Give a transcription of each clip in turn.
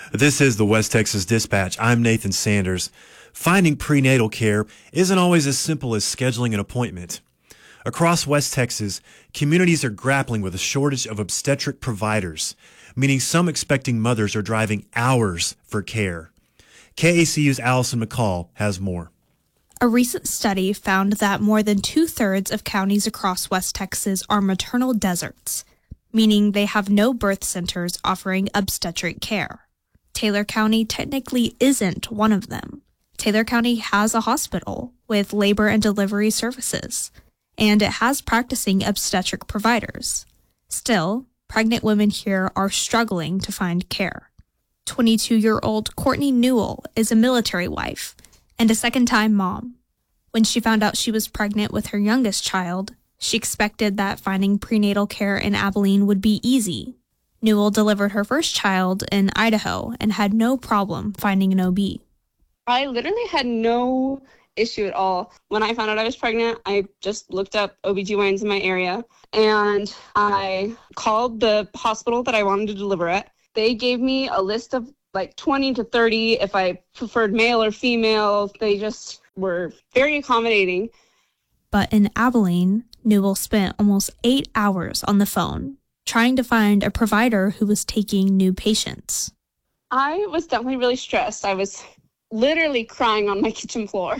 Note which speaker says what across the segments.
Speaker 1: This is the West Texas Dispatch. I'm Nathan Sanders. Finding prenatal care isn't always as simple as scheduling an appointment. Across West Texas, communities are grappling with a shortage of obstetric providers, meaning some expecting mothers are driving hours for care. KACU's Allison McCall has more.
Speaker 2: A recent study found that more than 2/3 of counties across West Texas are maternal deserts, meaning they have no birth centers offering obstetric care. Taylor County technically isn't one of them. Taylor County has a hospital with labor and delivery services, and it has practicing obstetric providers. Still, pregnant women here are struggling to find care. 22-year-old Courtney Newell is a military wife and a second-time mom. When she found out she was pregnant with her youngest child, she expected that finding prenatal care in Abilene would be easy. Newell delivered her first child in Idaho and had no problem finding an OB.
Speaker 3: I literally had no issue at all. When I found out I was pregnant, I just looked up OBGYNs in my area and I called the hospital that I wanted to deliver at. They gave me a list of like 20 to 30 if I preferred male or female. They just were very accommodating.
Speaker 2: But in Abilene, Newell spent almost 8 hours on the phone trying to find a provider who was taking new patients.
Speaker 3: I was definitely really stressed. I was literally crying on my kitchen floor.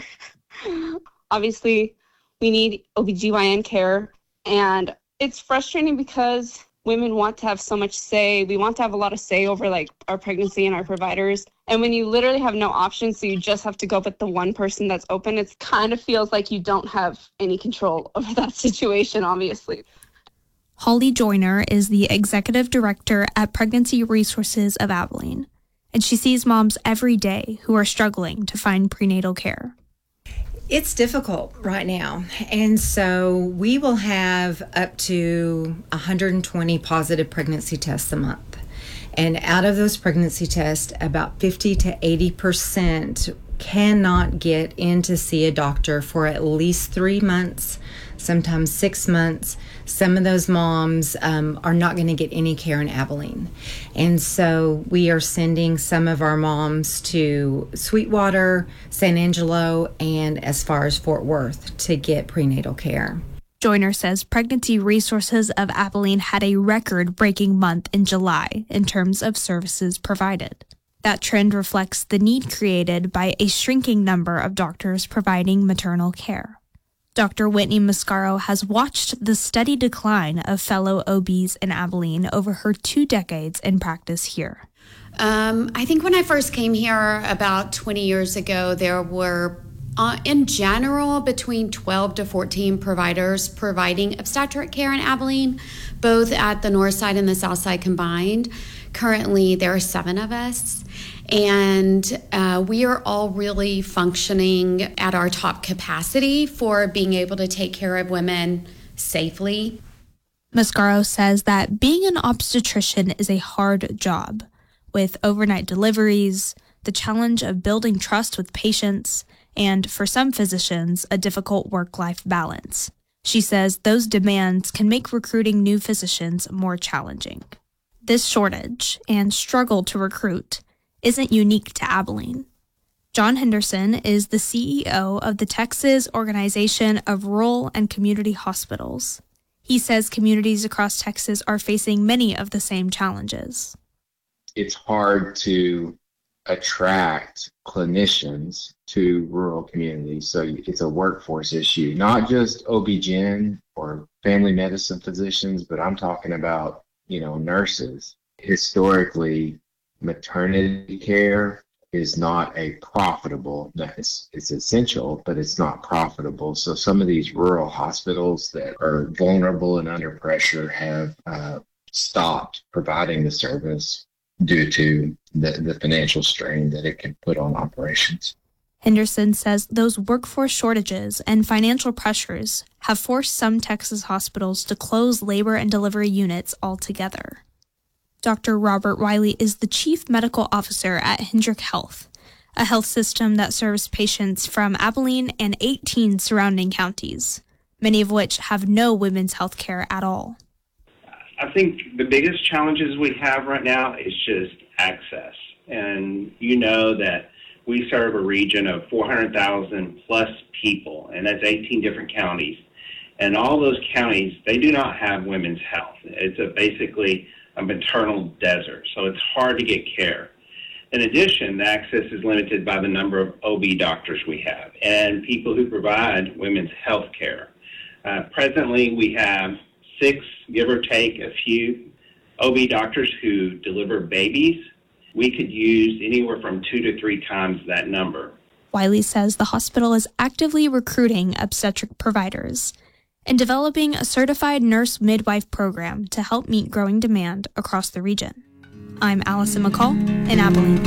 Speaker 3: Obviously, we need OBGYN care, and it's frustrating because women want to have so much say. We want to have a lot of say over like our pregnancy and our providers. And when you literally have no options, so you just have to go with the one person that's open, it kind of feels like you don't have any control over that situation, obviously.
Speaker 2: Holly Joyner is the executive director at Pregnancy Resources of Abilene, and she sees moms every day who are struggling to find prenatal care.
Speaker 4: It's difficult right now, and so we will have up to 120 positive pregnancy tests a month. And out of those pregnancy tests, about 50 to 80% cannot get in to see a doctor for at least 3 months, sometimes 6 months. Some of those moms are not going to get any care in Abilene. And so we are sending some of our moms to Sweetwater, San Angelo, and as far as Fort Worth to get prenatal care.
Speaker 2: Joyner says Pregnancy Resources of Abilene had a record-breaking month in July in terms of services provided. That trend reflects the need created by a shrinking number of doctors providing maternal care. Dr. Whitney Mascaro has watched the steady decline of fellow OBs in Abilene over her 2 decades in practice here.
Speaker 5: I think when I first came here about 20 years ago, there were, in general, between 12 to 14 providers providing obstetric care in Abilene, both at the north side and the south side combined. Currently, there are 7 of us, and we are all really functioning at our top capacity for being able to take care of women safely.
Speaker 2: Mascaro says that being an obstetrician is a hard job, with overnight deliveries, the challenge of building trust with patients, and for some physicians, a difficult work-life balance. She says those demands can make recruiting new physicians more challenging. This shortage and struggle to recruit isn't unique to Abilene. John Henderson is the CEO of the Texas Organization of Rural and Community Hospitals. He says communities across Texas are facing many of the same challenges.
Speaker 6: It's hard to attract clinicians to rural communities, so it's a workforce issue, not just OB-GYN or family medicine physicians, but I'm talking about nurses. Historically, maternity care is not a profitable, it's essential, but it's not profitable. So some of these rural hospitals that are vulnerable and under pressure have stopped providing the service due to the financial strain that it can put on operations.
Speaker 2: Henderson says those workforce shortages and financial pressures have forced some Texas hospitals to close labor and delivery units altogether. Dr. Robert Wiley is the Chief Medical Officer at Hendrick Health, a health system that serves patients from Abilene and 18 surrounding counties, many of which have no women's health care at all.
Speaker 7: I think the biggest challenges we have right now is just access. And you know that we serve a region of 400,000 plus people, and that's 18 different counties. And all those counties, they do not have women's health. It's basically a maternal desert, so it's hard to get care. In addition, the access is limited by the number of OB doctors we have and people who provide women's health care. Presently, we have 6, give or take a few, OB doctors who deliver babies. We could use anywhere from 2 to 3 times that number.
Speaker 2: Wiley says the hospital is actively recruiting obstetric providers and developing a certified nurse midwife program to help meet growing demand across the region. I'm Allison McCall in Abilene.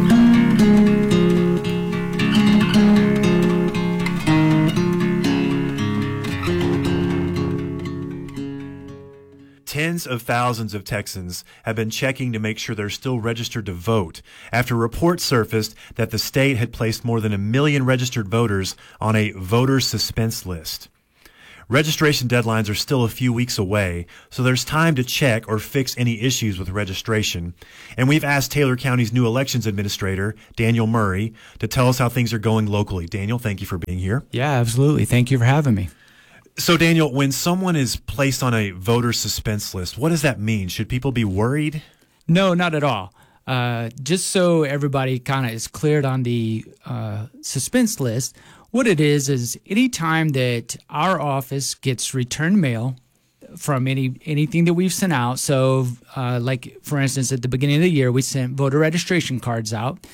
Speaker 1: Tens of thousands of Texans have been checking to make sure they're still registered to vote after reports surfaced that the state had placed more than 1 million registered voters on a voter suspense list. Registration deadlines are still a few weeks away, so there's time to check or fix any issues with registration. And we've asked Taylor County's new elections administrator, Daniel Murray, to tell us how things are going locally. Daniel, thank you for being here.
Speaker 8: Yeah, absolutely. Thank you for having me.
Speaker 1: So, Daniel, when someone is placed on a voter suspense list, what does that mean? Should people be worried?
Speaker 8: No, not at all. Just so everybody kind of is cleared on the suspense list, what it is any time that our office gets returned mail from anything that we've sent out. So, like, for instance, at the beginning of the year, we sent voter registration cards out.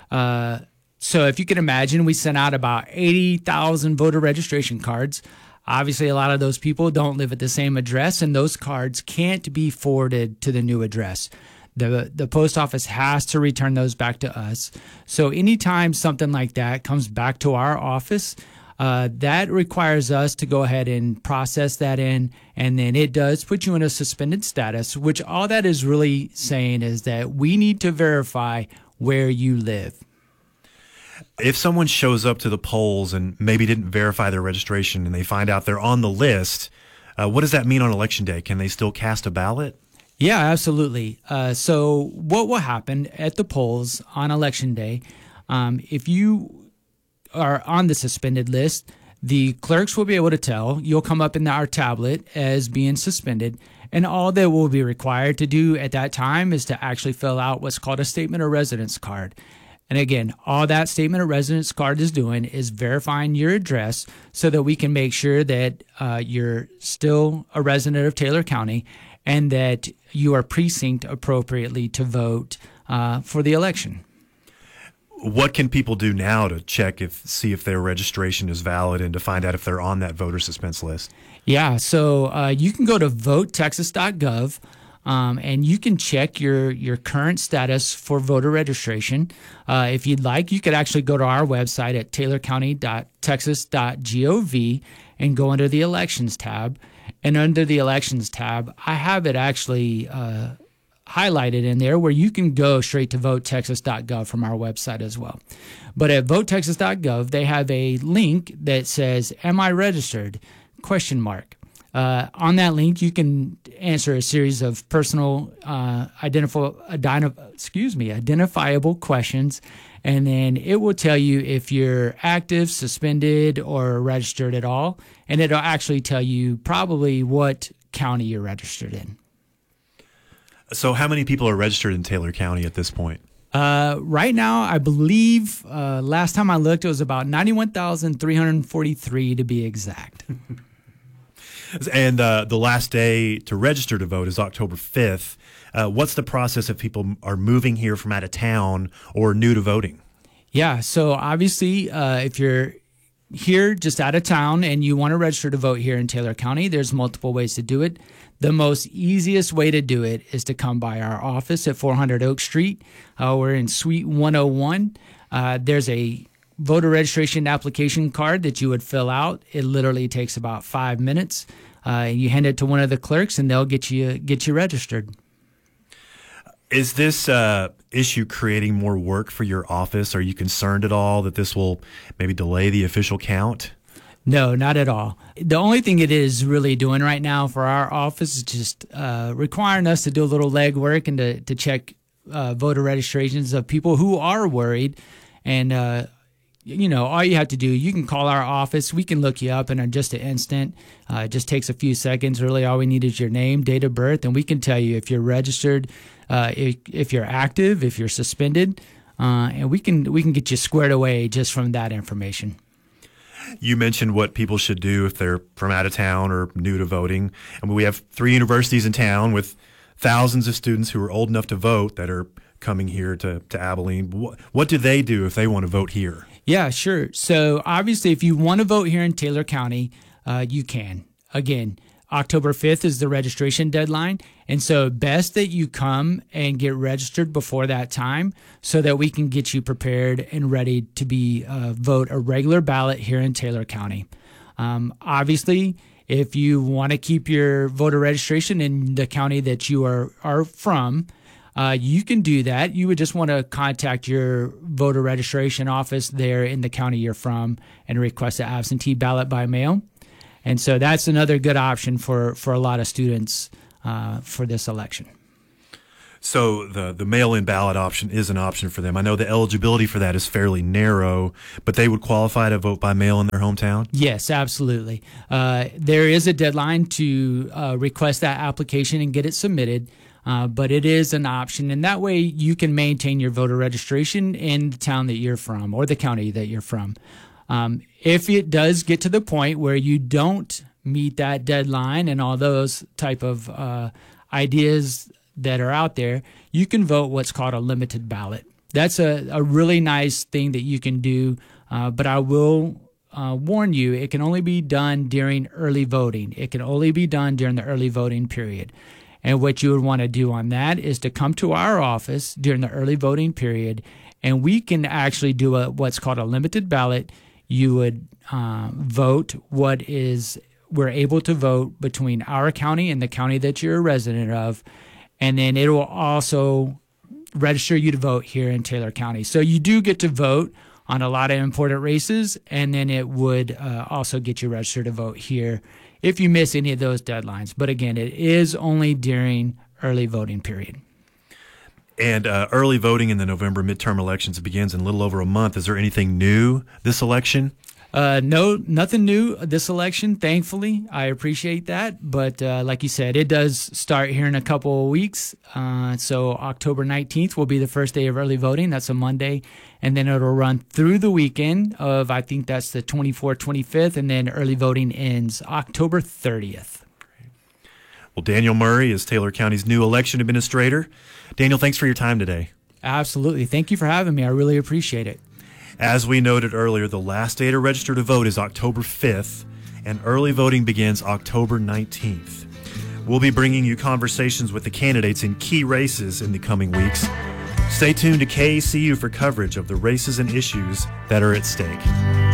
Speaker 8: So if you can imagine, we sent out about 80,000 voter registration cards. Obviously, a lot of those people don't live at the same address, and those cards can't be forwarded to the new address. The post office has to return those back to us. So anytime something like that comes back to our office, that requires us to go ahead and process that in, and then it does put you in a suspended status, which all that is really saying is that we need to verify where you live.
Speaker 1: If someone shows up to the polls and maybe didn't verify their registration and they find out they're on the list, what does that mean on Election Day? Can they still cast a ballot?
Speaker 8: Yeah, absolutely. So what will happen at the polls on Election Day, if you are on the suspended list, the clerks will be able to tell. You'll come up in our tablet as being suspended, and all that will be required to do at that time is to actually fill out what's called a statement of residence card. And again, all that statement of residence card is doing is verifying your address so that we can make sure that you're still a resident of Taylor County and that you are precinct appropriately to vote for the election.
Speaker 1: What can people do now to see if their registration is valid and to find out if they're on that voter suspense list?
Speaker 8: Yeah, so you can go to votetexas.gov. And you can check your current status for voter registration. If you'd like, you could actually go to our website at taylorcounty.texas.gov and go under the Elections tab. And under the Elections tab, I have it actually highlighted in there where you can go straight to votetexas.gov from our website as well. But at votetexas.gov, they have a link that says, "Am I registered?" ? On that link, you can answer a series of personal identifiable questions, and then it will tell you if you're active, suspended, or registered at all, and it'll actually tell you probably what county you're registered in.
Speaker 1: So how many people are registered in Taylor County at this point?
Speaker 8: Right now, I believe last time I looked, it was about 91,343 to be exact.
Speaker 1: And the last day to register to vote is October 5th. What's the process if people are moving here from out of town or new to voting?
Speaker 8: Yeah, so obviously, if you're here just out of town and you want to register to vote here in Taylor County, there's multiple ways to do it. The most easiest way to do it is to come by our office at 400 Oak Street. We're in Suite 101. There's a voter registration application card that you would fill out. It literally takes about 5 minutes. You hand it to one of the clerks, and they'll get you registered.
Speaker 1: Is this issue creating more work for your office? Are you concerned at all that this will maybe delay the official count?
Speaker 8: No, not at all. The only thing it is really doing right now for our office is just requiring us to do a little legwork and to check voter registrations of people who are worried. And, all you have to do, you can call our office. We can look you up in just an instant. It just takes a few seconds. Really, all we need is your name, date of birth, and we can tell you if you're registered, if you're active, if you're suspended, and we can get you squared away just from that information.
Speaker 1: You mentioned what people should do if they're from out of town or new to voting. And we have 3 universities in town with thousands of students who are old enough to vote that are coming here to Abilene. What do they do if they want to vote here?
Speaker 8: Yeah, sure. So obviously, if you want to vote here in Taylor County, you can. Again, October 5th is the registration deadline. And so best that you come and get registered before that time so that we can get you prepared and ready to be vote a regular ballot here in Taylor County. Obviously, if you want to keep your voter registration in the county that you are from, you can do that. You would just want to contact your voter registration office there in the county you're from and request an absentee ballot by mail. And so that's another good option for a lot of students for this election.
Speaker 1: So the mail-in ballot option is an option for them. I know the eligibility for that is fairly narrow, but they would qualify to vote by mail in their hometown?
Speaker 8: Yes, absolutely. There is a deadline to request that application and get it submitted, but it is an option. And that way you can maintain your voter registration in the town that you're from or the county that you're from. If it does get to the point where you don't meet that deadline and all those type of ideas that are out there, you can vote what's called a limited ballot. That's a really nice thing that you can do, but I will warn you, it can only be done during early voting. It can only be done during the early voting period. And what you would want to do on that is to come to our office during the early voting period, and we can actually do what's called a limited ballot. You would vote we're able to vote between our county and the county that you're a resident of, and then it will also register you to vote here in Taylor County. So you do get to vote on a lot of important races, and then it would also get you registered to vote here if you miss any of those deadlines. But again, it is only during early voting period.
Speaker 1: And early voting in the November midterm elections begins in a little over a month. Is there anything new this election?
Speaker 8: No, nothing new this election, thankfully. I appreciate that. But like you said, it does start here in a couple of weeks. So October 19th will be the first day of early voting. That's a Monday. And then it'll run through the weekend of, I think that's the 24th, 25th. And then early voting ends October 30th.
Speaker 1: Well, Daniel Murray is Taylor County's new election administrator. Daniel, thanks for your time today.
Speaker 8: Absolutely. Thank you for having me. I really appreciate it.
Speaker 1: As we noted earlier, the last day to register to vote is October 5th, and early voting begins October 19th. We'll be bringing you conversations with the candidates in key races in the coming weeks. Stay tuned to KACU for coverage of the races and issues that are at stake.